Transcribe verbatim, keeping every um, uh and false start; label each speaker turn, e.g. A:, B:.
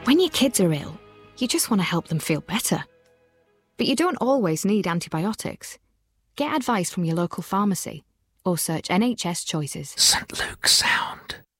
A: When your kids are ill, you just want to help them feel better. But you don't always need antibiotics. Get advice from your local pharmacy or search N H S Choices.
B: Saint Luke's Sound.